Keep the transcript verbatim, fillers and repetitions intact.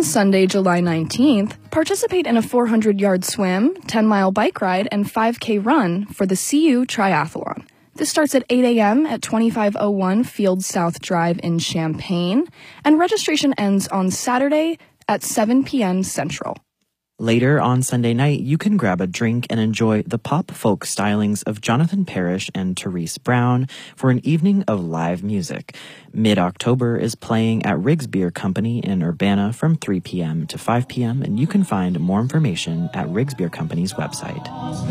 Sunday, July nineteenth, participate in a four hundred yard swim, ten mile bike ride, and five K run for the C U Triathlon. This starts at eight a.m. at twenty-five oh one Field South Drive in Champaign, and registration ends on Saturday at seven p.m. Central. Later on Sunday night, you can grab a drink and enjoy the pop folk stylings of Jonathan Parrish and Therese Brown for an evening of live music. Mid-October is playing at Riggs Beer Company in Urbana from three p.m. to five p.m., and you can find more information at Riggs Beer Company's website.